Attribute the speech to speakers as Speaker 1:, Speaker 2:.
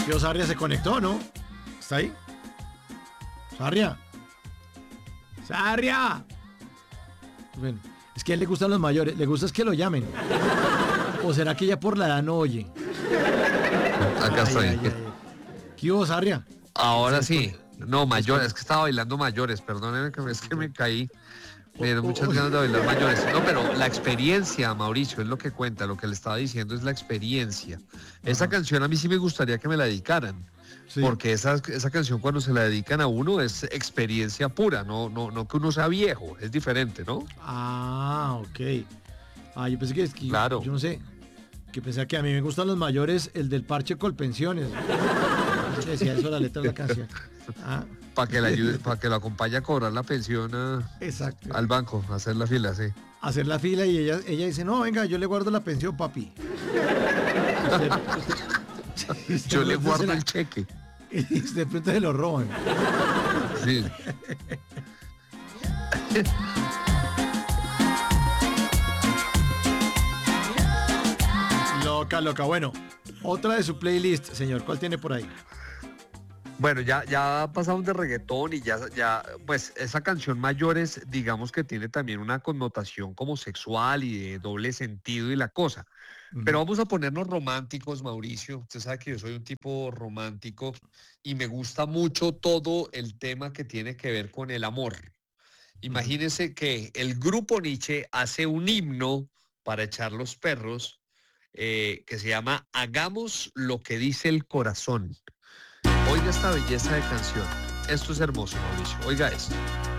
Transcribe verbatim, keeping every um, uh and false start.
Speaker 1: Tío Sarria se conectó, ¿no? ¿Está ahí? Sarria. Sarria. Bueno, es que a él le gustan los mayores, le gusta es que lo llamen. ¿O será que ya por la edad no oye?
Speaker 2: Acá
Speaker 1: Ay,
Speaker 2: estoy.
Speaker 1: ay, ay. ¿Qué hubo, Sarria?
Speaker 2: Ahora
Speaker 1: Se
Speaker 2: sí.
Speaker 1: descone-
Speaker 2: No,
Speaker 1: se
Speaker 2: mayores.
Speaker 1: descone-
Speaker 2: Es que estaba bailando mayores. Perdóneme que es que me caí. Me dieron
Speaker 1: Oh,
Speaker 2: muchas
Speaker 1: oh,
Speaker 2: ganas de bailar mayores. No, pero la experiencia, Mauricio, es lo que cuenta. Lo que le estaba diciendo es la experiencia. Esa
Speaker 1: Ajá.
Speaker 2: canción a mí sí me gustaría que me la dedicaran.
Speaker 1: Sí.
Speaker 2: Porque esa, esa canción cuando se la dedican a uno es experiencia pura, no, no, no que uno sea viejo, es diferente, ¿no?
Speaker 1: Ah, ok. Ah, yo pensé que es que,
Speaker 2: Claro.
Speaker 1: yo no sé, que pensé que a mí me gustan los mayores, el del parche Colpensiones. Yo decía eso la letra de la canción. Ah,
Speaker 2: Para que la ayude, para que lo acompañe a cobrar la pensión a-
Speaker 1: exacto.
Speaker 2: al banco, a hacer la fila, sí.
Speaker 1: Hacer la fila y ella, ella dice, no, venga, yo le guardo la pensión, papi. Usted- usted- usted
Speaker 2: Yo le
Speaker 1: pronto se
Speaker 2: guardo
Speaker 1: la-
Speaker 2: el cheque.
Speaker 1: Y de pronto se lo roban.
Speaker 2: Sí.
Speaker 1: Loca, loca. Bueno, otra de su playlist, señor. ¿Cuál tiene por ahí?
Speaker 2: Bueno, ya, ya pasamos de reggaetón y ya, ya, pues esa canción Mayores, digamos que tiene también una connotación como sexual y de doble sentido y la cosa. Pero
Speaker 1: Ujú.
Speaker 2: vamos a ponernos románticos, Mauricio. Usted sabe que yo soy un tipo romántico y me gusta mucho todo el tema que tiene que ver con el amor.
Speaker 1: Ujú.
Speaker 2: Imagínense que el grupo Nietzsche hace un himno para echar los perros eh, que se llama Hagamos lo que dice el corazón. Oiga esta belleza de canción. Esto es hermoso, Mauricio. Oiga esto.